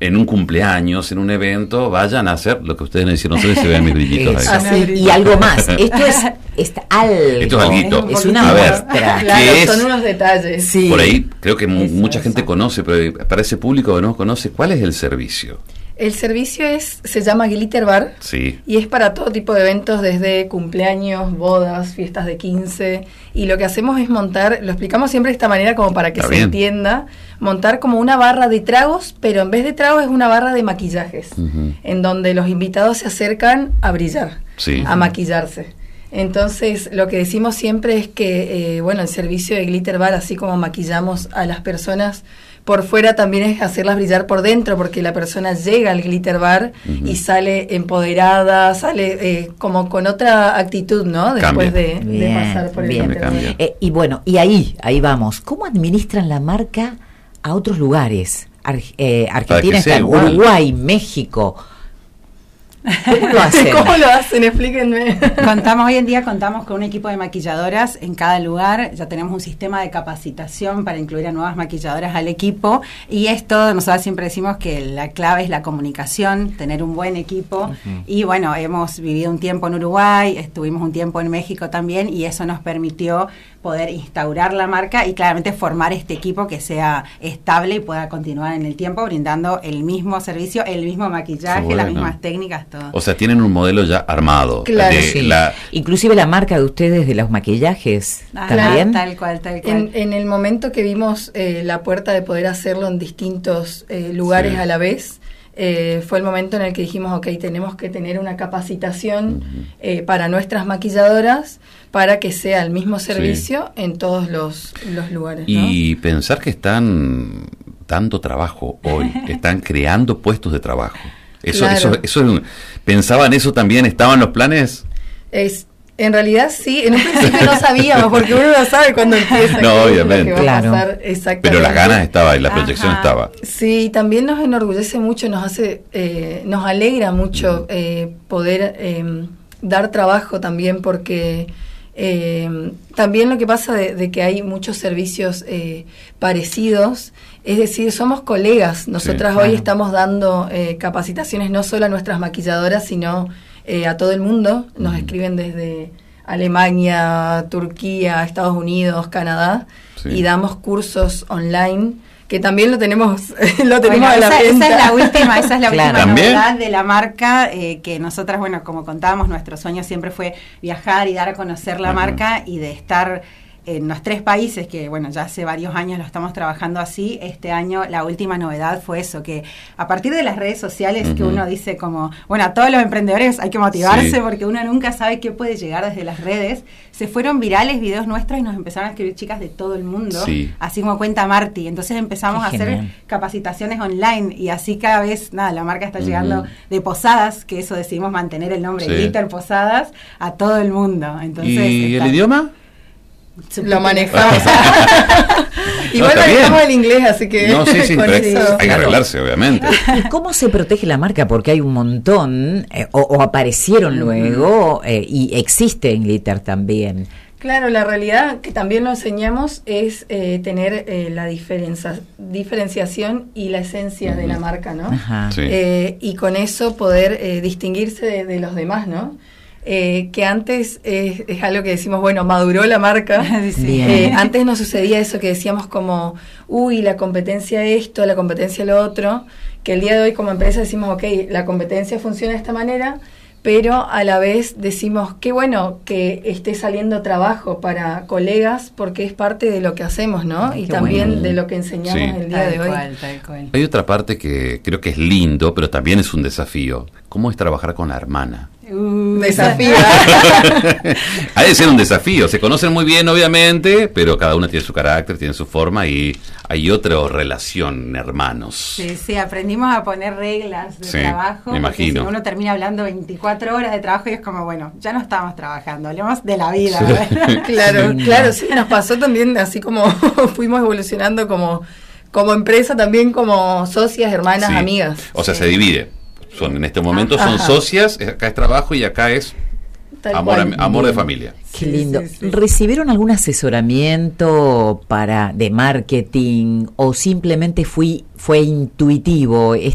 en un cumpleaños, en un evento, vayan a hacer lo que ustedes me hicieron. No sé si se ven mis brillitos ahí. Así, y algo más. Esto es algo. Esto es alguito. Es una muestra. Claro, ¿Qué son es? unos detalles. Sí. Por ahí creo que mucha gente conoce, pero para ese público que no conoce, ¿cuál es el servicio? El servicio se llama Glitter Bar. Sí. Y es para todo tipo de eventos, desde cumpleaños, bodas, fiestas de 15. Y lo que hacemos es montar, lo explicamos siempre de esta manera como para que se entienda, montar como una barra de tragos, pero en vez de tragos es una barra de maquillajes, en donde los invitados se acercan a brillar, a maquillarse. Entonces, lo que decimos siempre es que, el servicio de Glitter Bar, así como maquillamos a las personas por fuera, también es hacerlas brillar por dentro, porque la persona llega al Glitter Bar y sale empoderada, sale como con otra actitud, ¿no? Después de pasar por el Glitter Bar. Y bueno, y ahí vamos. ¿Cómo administran la marca a otros lugares? Argentina está en Uruguay, México. ¿Cómo lo hacen? ¿Cómo lo hacen? Explíquenme. Hoy en día contamos con un equipo de maquilladoras en cada lugar. Ya tenemos un sistema de capacitación para incluir a nuevas maquilladoras al equipo. Y esto, nosotros siempre decimos que la clave es la comunicación, tener un buen equipo. Y bueno, hemos vivido un tiempo en Uruguay, estuvimos un tiempo en México también, y eso nos permitió poder instaurar la marca y claramente formar este equipo que sea estable y pueda continuar en el tiempo brindando el mismo servicio, el mismo maquillaje, las mismas técnicas, todo. O sea, tienen un modelo ya armado. Claro, inclusive la marca de ustedes de los maquillajes también. Tal cual. En el momento que vimos la puerta de poder hacerlo en distintos lugares a la vez, fue el momento en el que dijimos, ok, tenemos que tener una capacitación para nuestras maquilladoras para que sea el mismo servicio en todos los lugares, ¿no? Y pensar que están dando trabajo hoy, están creando puestos de trabajo. Eso ¿pensaban eso también? ¿Estaban los planes? En realidad sí, en un principio no sabíamos, porque uno no sabe cuándo empieza. No, obviamente. Lo que va a pasar exactamente. Pero las ganas estaban y la proyección estaba. Sí, también nos enorgullece mucho, nos alegra mucho poder dar trabajo también, porque también lo que pasa de que hay muchos servicios parecidos, es decir, somos colegas. Nosotras hoy estamos dando capacitaciones no solo a nuestras maquilladoras, sino a todo el mundo. Nos escriben desde Alemania, Turquía, Estados Unidos, Canadá, y damos cursos online, que también lo tenemos a la venta. Esa es la última novedad de la marca, que nosotras, como contábamos, nuestro sueño siempre fue viajar y dar a conocer la marca, y de estar en los 3 países, que ya hace varios años lo estamos trabajando así. Este año la última novedad fue eso, que a partir de las redes sociales, que uno dice como, a todos los emprendedores hay que motivarse, porque uno nunca sabe qué puede llegar desde las redes. Se fueron virales videos nuestros y nos empezaron a escribir chicas de todo el mundo, así como cuenta Marti. Entonces empezamos a hacer capacitaciones online, y así cada vez, la marca está llegando de Posadas, que eso decidimos mantener el nombre Glitter Posadas, a todo el mundo. Entonces, ¿y el idioma? Lo manejamos. Igual manejamos el inglés, así que pero hay que arreglarse, obviamente. ¿Y cómo se protege la marca? Porque hay un montón, o aparecieron luego, y existe en Glitter también. Claro, la realidad, que también lo enseñamos, es tener la diferenciación y la esencia de la marca, ¿no? Y con eso poder distinguirse de los demás, ¿no? Que antes es algo que decimos, maduró la marca. Antes no sucedía eso, que decíamos como, la competencia esto, la competencia lo otro, que el día de hoy como empresa decimos, ok, la competencia funciona de esta manera, pero a la vez decimos, qué bueno que esté saliendo trabajo para colegas, porque es parte de lo que hacemos, ¿no? Y también de lo que enseñamos el día de hoy. Tal cual. Hay otra parte que creo que es lindo, pero también es un desafío. ¿Cómo es trabajar con la hermana? Desafío. Ha de ser un desafío. Se conocen muy bien, obviamente, pero cada una tiene su carácter, tiene su forma, y hay otra relación, hermanos. Sí, aprendimos a poner reglas de trabajo. Me imagino. Si uno termina hablando 24 horas de trabajo y es como, ya no estamos trabajando, hablemos de la vida. Claro, sí, nos pasó también, así como fuimos evolucionando como empresa, también como socias, hermanas, amigas. O sea, se divide. En este momento son socias, acá es trabajo y acá es amor de familia. Qué lindo. ¿Recibieron algún asesoramiento de marketing, o simplemente fue intuitivo